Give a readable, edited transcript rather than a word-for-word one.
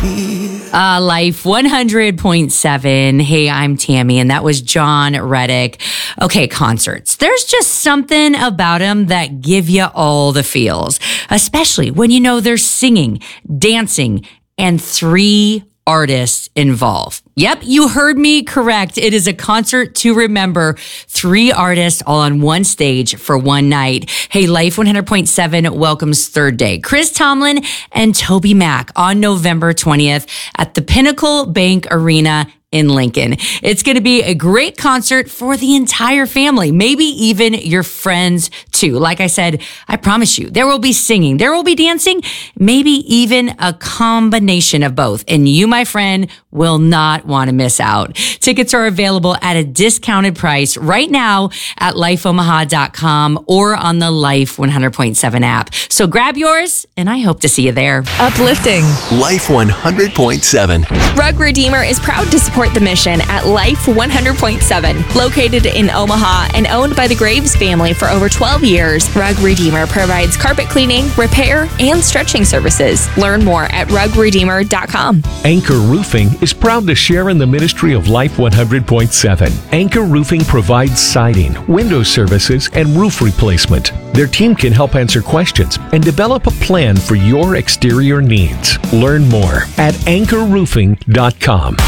Life 100.7. Hey, I'm Tammy, and that was John Reddick. Okay, concerts. There's just something about them that give you all the feels, especially when you know there's singing, dancing, and 3 artists involved. Yep, you heard me correct. It is a concert to remember. 3 artists all on one stage for one night. Hey, Life 100.7 welcomes Third Day, Chris Tomlin and Toby Mac on November 20th at the Pinnacle Bank Arena in Lincoln. It's going to be a great concert for the entire family, maybe even your friends too. Like I said, I promise you, there will be singing, there will be dancing, maybe even a combination of both. And you, my friend, will not want to miss out. Tickets are available at a discounted price right now at lifeomaha.com or on the Life 100.7 app. So grab yours, and I hope to see you there. Uplifting. Life 100.7. Rug Redeemer is proud to support the mission at Life 100.7. Located in Omaha and owned by the Graves family for over 12 years, Rug Redeemer provides carpet cleaning, repair, and stretching services. Learn more at rugredeemer.com. Anchor Roofing is proud to share in the ministry of Life 100.7. Anchor Roofing provides siding, window services, and roof replacement. Their team can help answer questions and develop a plan for your exterior needs. Learn more at anchorroofing.com.